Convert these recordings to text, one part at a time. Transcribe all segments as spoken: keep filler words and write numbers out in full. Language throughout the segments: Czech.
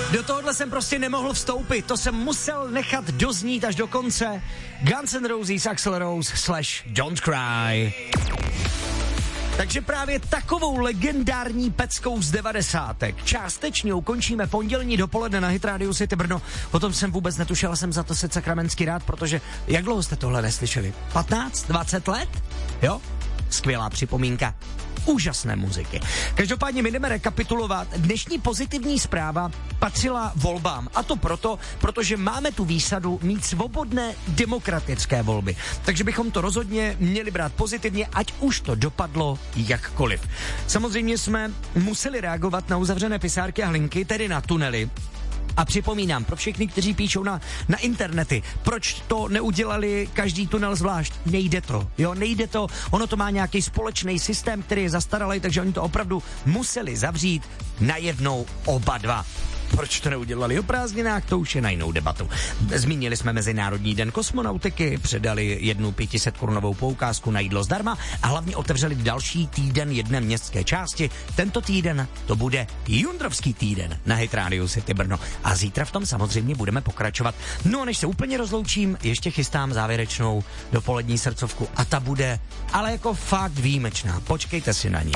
Do tohohle jsem prostě nemohl vstoupit, to jsem musel nechat doznít až do konce. Guns N' Roses, Axl Rose slash Don't Cry. Takže právě takovou legendární peckou z devadesátek částečně ukončíme pondělní dopoledne na Hit Radio City Brno. O tom jsem vůbec netušil, jsem za to se sakramensky rád, protože jak dlouho jste tohle neslyšeli? patnáct, dvacet let? Jo? Skvělá připomínka. Úžasné muziky. Každopádně my jdeme rekapitulovat. Dnešní pozitivní zpráva patřila volbám. A to proto, protože máme tu výsadu mít svobodné demokratické volby. Takže bychom to rozhodně měli brát pozitivně, ať už to dopadlo jakkoliv. Samozřejmě jsme museli reagovat na uzavřené pisárky a hlinky, tedy na tunely. A připomínám, pro všechny, kteří píšou na, na internety, proč to neudělali každý tunel zvlášť? Nejde to, jo, nejde to, ono to má nějaký společný systém, který je zastaralý, takže oni to opravdu museli zavřít najednou oba dva. Proč to neudělali o prázdninách, to už je na jinou debatu. Zmínili jsme Mezinárodní den kosmonautiky, předali jednu pětiset korunovou poukázku na jídlo zdarma a hlavně otevřeli další týden jedné městské části. Tento týden to bude Jundrovský týden na Hit Radio City Brno. A zítra v tom samozřejmě budeme pokračovat. No a než se úplně rozloučím, ještě chystám závěrečnou dopolední srdcovku a ta bude ale jako fakt výjimečná. Počkejte si na ní.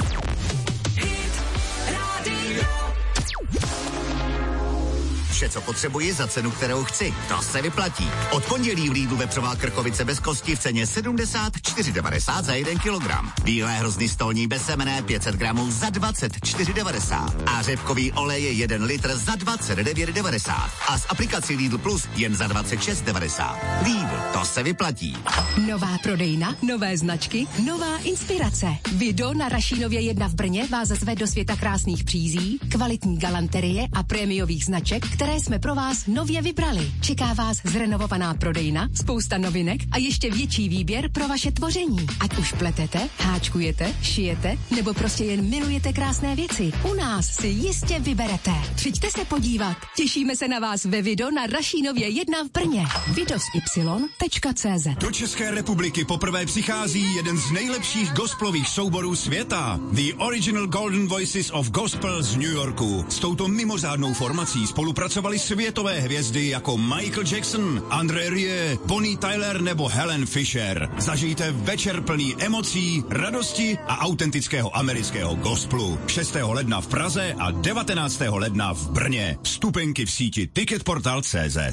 Vše, co potřebuji za cenu, kterou chci. To se vyplatí. Od pondělí v Lidlu vepřová krkovice bez kosti v ceně sedmdesát čtyři devadesát za jeden kilogram. Bílé hrozny stolní bezsemenné pět set gramů za dvacet čtyři devadesát. A řepkový olej je jeden litr za dvacet devět devadesát. A s aplikací Lidl Plus jen za dvacet šest devadesát. Lidl, to se vyplatí. Nová prodejna, nové značky, nová inspirace. Video na Rašínově jedna v Brně vás zve do světa krásných přízí, kvalitní galanterie a prémiových značek, které jsme pro vás nově vybrali. Čeká vás zrenovovaná prodejna, spousta novinek a ještě větší výběr pro vaše tvoření. Ať už pletete, háčkujete, šijete, nebo prostě jen milujete krásné věci. U nás si jistě vyberete. Přijďte se podívat. Těšíme se na vás ve Video na Rašínově jedna v Brně. video s y tečka cé zet. Do České republiky poprvé přichází jeden z nejlepších gospelových souborů světa. The Original Golden Voices of Gospel z New Yorku. S touto mimořádnou formací spolupracovali světové hvězdy jako Michael Jackson, André Rieu, Bonnie Tyler nebo Helen Fisher. Zažijte večer plný emocí, radosti a autentického amerického gospelu. šestého ledna v Praze a devatenáctého ledna v Brně. Vstupenky v síti Ticketportal tečka cé zet.